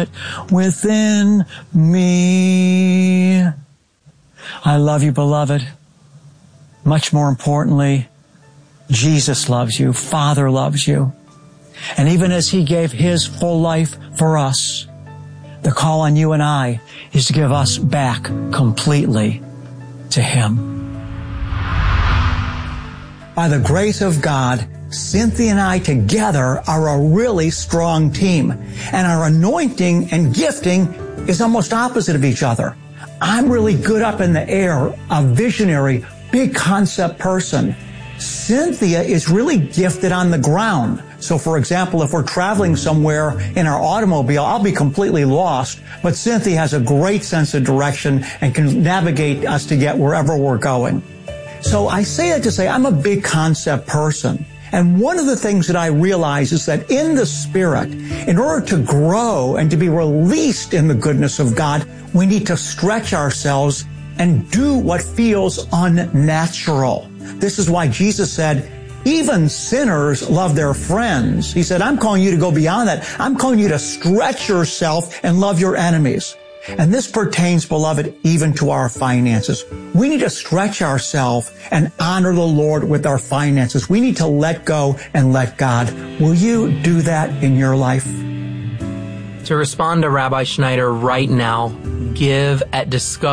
Spirit within me. I love you, beloved. Much more importantly, Jesus loves you. Father loves you. And even as He gave His full life for us, the call on you and I is to give us back completely to Him. By the grace of God, Cynthia and I together are a really strong team. And our anointing and gifting is almost opposite of each other. I'm really good up in the air, a visionary, big concept person. Cynthia is really gifted on the ground. So for example, if we're traveling somewhere in our automobile, I'll be completely lost, but Cynthia has a great sense of direction and can navigate us to get wherever we're going. So I say that to say I'm a big concept person. And one of the things that I realize is that in the Spirit, in order to grow and to be released in the goodness of God, we need to stretch ourselves and do what feels unnatural. This is why Jesus said, even sinners love their friends. He said, I'm calling you to go beyond that. I'm calling you to stretch yourself and love your enemies. And this pertains, beloved, even to our finances. We need to stretch ourselves and honor the Lord with our finances. We need to let go and let God. Will you do that in your life? To respond to Rabbi Schneider right now, give at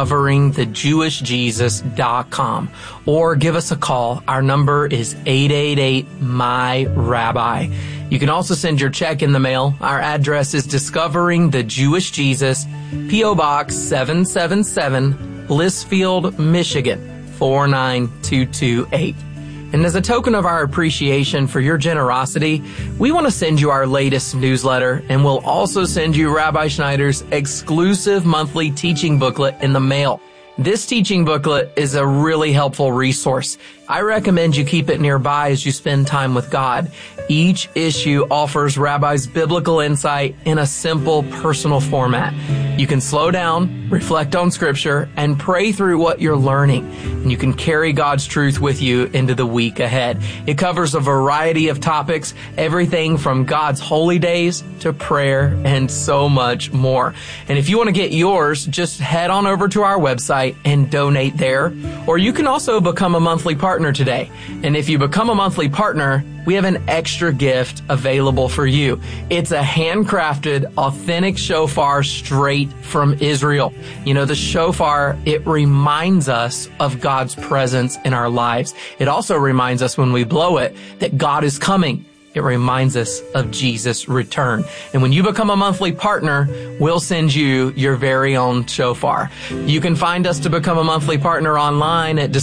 discoveringthejewishjesus.com or give us a call. Our number is 888-MY-RABBI. You can also send your check in the mail. Our address is Discovering the Jewish Jesus, P.O. Box 777, Blissfield, Michigan, 49228. And as a token of our appreciation for your generosity, we want to send you our latest newsletter, and we'll also send you Rabbi Schneider's exclusive monthly teaching booklet in the mail. This teaching booklet is a really helpful resource. I recommend you keep it nearby as you spend time with God. Each issue offers Rabbi's biblical insight in a simple, personal format. You can slow down, reflect on Scripture, and pray through what you're learning. And you can carry God's truth with you into the week ahead. It covers a variety of topics, everything from God's holy days to prayer and so much more. And if you want to get yours, just head on over to our website and donate there. Or you can also become a monthly partner today. And if you become a monthly partner, we have an extra gift available for you. It's a handcrafted, authentic shofar straight from Israel. You know, the shofar, it reminds us of God's presence in our lives. It also reminds us when we blow it that God is coming. It reminds us of Jesus' return. And when you become a monthly partner, we'll send you your very own shofar. You can find us to become a monthly partner online at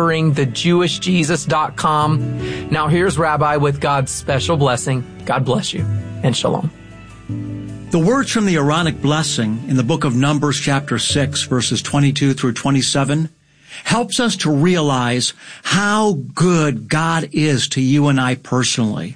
discoveringthejewishjesus.com. Now here's Rabbi with God's special blessing. God bless you and shalom. The words from the Aaronic blessing in the book of Numbers chapter 6 verses 22 through 27 helps us to realize how good God is to you and I personally.